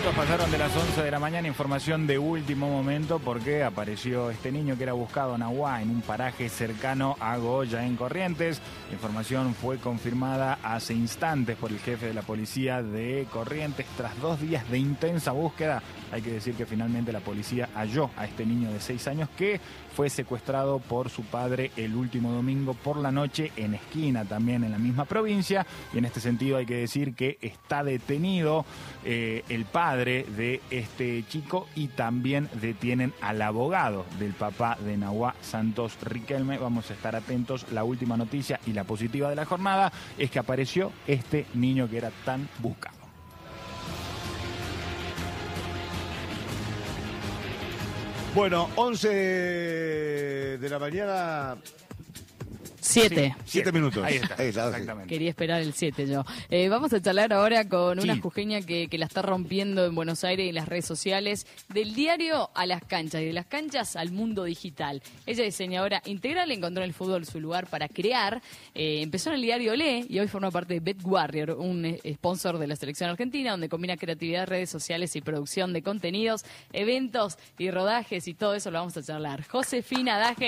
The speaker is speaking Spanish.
minutos pasaron de las 11 de la mañana, información de último momento porque apareció este niño que era buscado en Aguá, en un paraje cercano a Goya, en Corrientes. La información fue confirmada hace instantes por el jefe de la policía de Corrientes. Tras 2 días de intensa búsqueda, hay que decir que finalmente la policía halló a este niño de 6 años que fue secuestrado por su padre el último domingo por la noche en Esquina, también en la misma provincia. Y en este sentido hay que decir que está detenido el padre de este chico y también detienen al abogado del papá de Nahuá Santos Riquelme. Vamos a estar atentos. La última noticia y la positiva de la jornada es que apareció este niño que era tan buscado. Bueno, 11 de la mañana... 7. 7 minutos. Ahí está, exactamente. Quería esperar el 7 yo. Vamos a charlar ahora con una Sí. jujeña que la está rompiendo en Buenos Aires y en las redes sociales. Del diario a las canchas y de las canchas al mundo digital. Ella es diseñadora integral, encontró en el fútbol su lugar para crear. Empezó en el diario Le y hoy forma parte de Bet Warrior, un sponsor de la selección argentina, donde combina creatividad, redes sociales y producción de contenidos, eventos y rodajes y todo eso lo vamos a charlar. Josefina Daje.